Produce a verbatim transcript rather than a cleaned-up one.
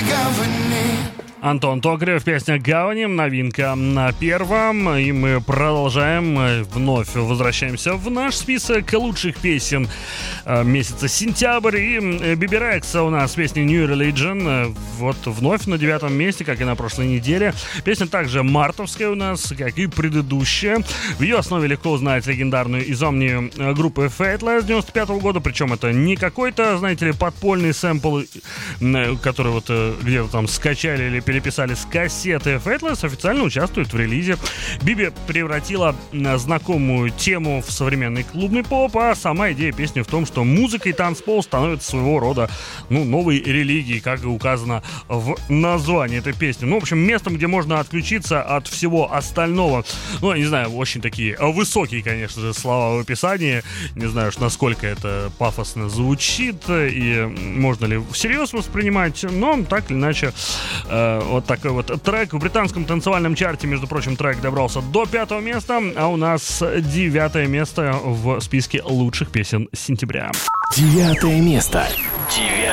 Антон Токарев, песня «Гавани», новинка на первом. И мы продолжаем, вновь возвращаемся в наш список лучших песен месяца сентябрь. И Биби Рекса у нас песня «New Religion». Вот вновь на девятом месте, как и на прошлой неделе. Песня также мартовская у нас, как и предыдущая. В ее основе легко узнать легендарную из Омни группы Faithless девяносто пятого года. Причем это не какой-то, знаете ли, подпольный сэмпл, который вот где-то там скачали или переписали с кассеты. Faithless официально участвует в релизе. Биби превратила знакомую тему в современный клубный поп, а сама идея песни в том, что музыка и танцпол становятся своего рода, ну, новой религией, как и указано в названии этой песни. Ну, в общем, местом, где можно отключиться от всего остального. Ну, я не знаю, очень такие высокие, конечно же, слова в описании. Не знаю, насколько это пафосно звучит и можно ли всерьез воспринимать, но так или иначе э, вот такой вот трек. В британском танцевальном чарте, между прочим, трек добрался до пятого места, а у нас девятое место в списке лучших песен сентября. Девятое место.